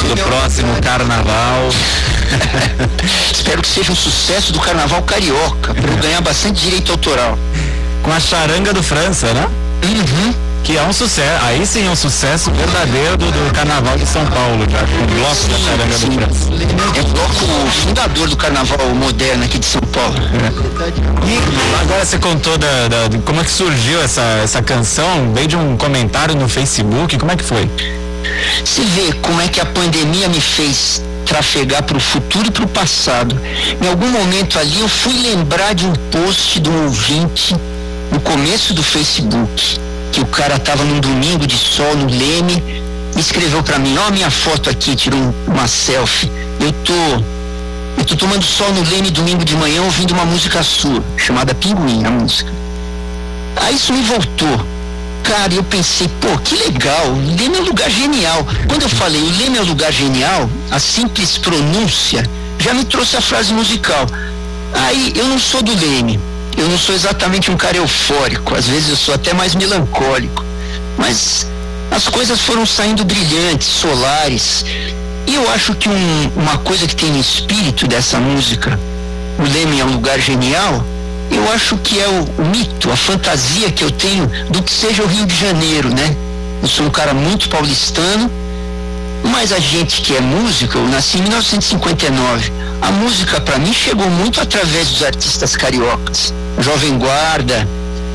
do próximo carnaval. Espero que seja um sucesso do carnaval carioca, para eu ganhar bastante direito autoral. Com a charanga do França, né? Uhum. Que é um sucesso, aí sim é um sucesso verdadeiro do Carnaval de São Paulo, já com o bloco da charanga do França. É o bloco fundador do carnaval moderno aqui de São Paulo. E agora você contou de como é que surgiu essa canção, veio de um comentário no Facebook, como é que foi? Você vê como é que a pandemia me fez trafegar para o futuro e para o passado. Em algum momento ali eu fui lembrar de um post de um ouvinte no começo do Facebook, que o cara tava num domingo de sol no Leme e escreveu para mim: ó, minha foto aqui, tirou uma selfie. Eu tô tomando sol no Leme domingo de manhã ouvindo uma música sua, chamada Pinguim, a música. Aí isso me voltou. Cara, eu pensei, pô, que legal, o Leme é um lugar genial. Quando eu falei, o Leme é um lugar genial, a simples pronúncia já me trouxe a frase musical. Aí, eu não sou do Leme, eu não sou exatamente um cara eufórico, às vezes eu sou até mais melancólico, mas as coisas foram saindo brilhantes, solares, e eu acho que uma coisa que tem no espírito dessa música, o Leme é um lugar genial, eu acho que é o mito, a fantasia que eu tenho do que seja o Rio de Janeiro, né? Eu sou um cara muito paulistano, mas a gente que é músico, eu nasci em 1959, a música para mim chegou muito através dos artistas cariocas, Jovem Guarda,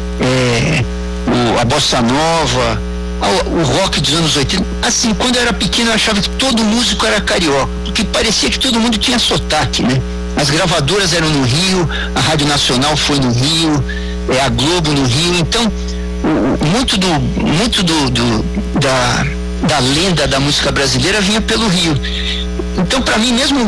a Bossa Nova, o rock dos anos 80. Assim, quando eu era pequeno eu achava que todo músico era carioca, porque parecia que todo mundo tinha sotaque, né? As gravadoras eram no Rio, a Rádio Nacional foi no Rio, a Globo no Rio, então muito da lenda da música brasileira vinha pelo Rio. Então, para mim, mesmo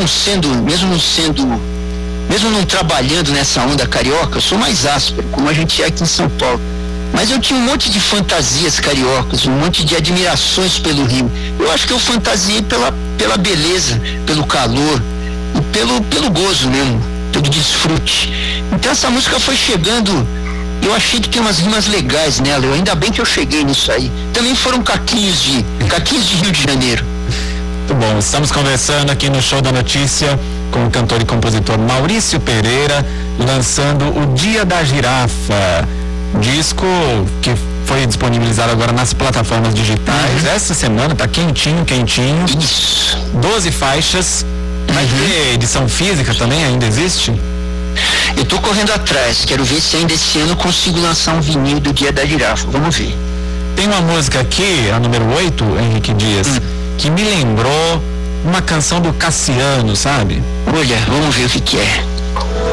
não trabalhando nessa onda carioca, eu sou mais áspero, como a gente é aqui em São Paulo. Mas eu tinha um monte de fantasias cariocas, um monte de admirações pelo Rio. Eu acho que eu fantasiei pela beleza, pelo calor, e pelo gozo mesmo, pelo desfrute. Então essa música foi chegando, eu achei que tem umas rimas legais nela, ainda bem que eu cheguei nisso aí. Também foram caquinhos de Rio de Janeiro. Muito bom, estamos conversando aqui no Show da Notícia com o cantor e compositor Maurício Pereira, lançando o Dia da Girafa, disco que foi disponibilizado agora nas plataformas digitais. Essa semana tá quentinho. Isso. 12 faixas. Vai ter edição física também? Ainda existe? Eu tô correndo atrás, quero ver se ainda esse ano eu consigo lançar um vinil do Dia da Girafa, vamos ver. Tem uma música aqui, a número 8, Henrique Dias, que me lembrou uma canção do Cassiano, sabe? Olha, vamos ver o que é.